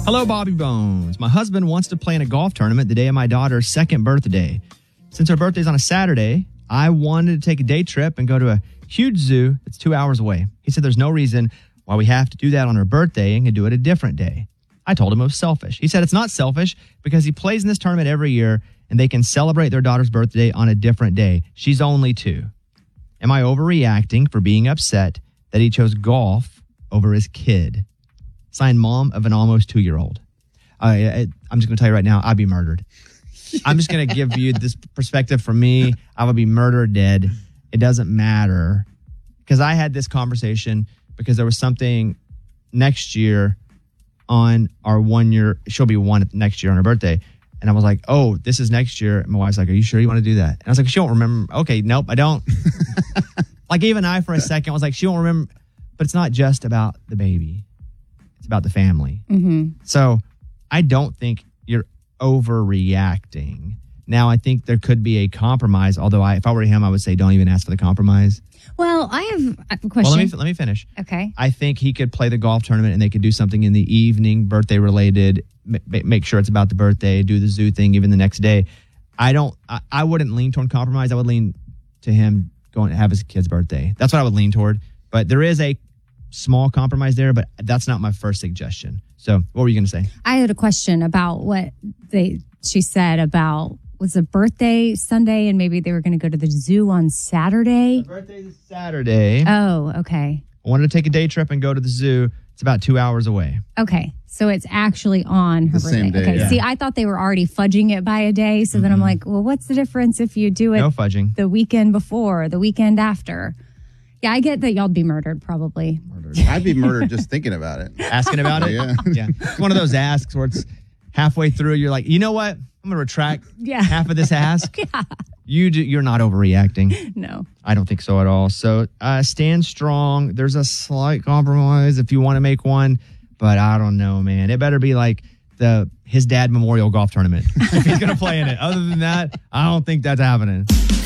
Hello, Bobby Bones. My husband wants to play in a golf tournament the day of my daughter's second birthday. Since her birthday's on a Saturday, I wanted to take a day trip and go to a huge zoo that's 2 hours away. He said there's no reason why we have to do that on her birthday and can do it a different day. I told him it was selfish. He said it's not selfish because he plays in this tournament every year and they can celebrate their daughter's birthday on a different day. She's only 2. Am I overreacting for being upset that he chose golf over his kid? Signed, mom of an almost 2-year-old. I'm just going to tell you right now, I'd be murdered. I'm just going to give you this perspective from me. I would be murdered dead. It doesn't matter. Because I had this conversation because there was something next year on our 1 year. She'll be 1 next year on her birthday. And I was like, oh, this is next year. And my wife's like, are you sure you want to do that? And I was like, she won't remember. Okay, nope, I don't. Like even I, for a second, was like, she won't remember. But it's not just about the baby. It's about the family. Mm-hmm. So I don't think you're overreacting. Now, I think there could be a compromise, although if I were him, I would say don't even ask for the compromise. Well, I have a question. Well, let me finish. Okay. I think he could play the golf tournament and they could do something in the evening, birthday related, make sure it's about the birthday, do the zoo thing even the next day. I wouldn't lean toward compromise. I would lean to him going to have his kid's birthday. That's what I would lean toward. But there is a small compromise there, but that's not my first suggestion. So what were you going to say? I had a question about what she said about was a birthday Sunday and maybe they were going to go to the zoo on Saturday. The birthday is Saturday. Oh, okay. I wanted to take a day trip and go to the zoo. It's about 2 hours away. Okay. So it's actually on her birthday. Same day, okay. yeah. See, I thought they were already fudging it by a day. So then I'm like, well, what's the difference if you do it no fudging. The weekend before, the weekend after? Yeah, I get that y'all'd be murdered probably. I'd be murdered just thinking about it. Asking about it? Yeah. Yeah. It's one of those asks where it's halfway through, you're like, you know what? I'm going to retract half of this ask. Yeah. You're not overreacting. No. I don't think so at all. So stand strong. There's a slight compromise if you want to make one, but I don't know, man. It better be like his dad memorial golf tournament if he's going to play in it. Other than that, I don't think that's happening.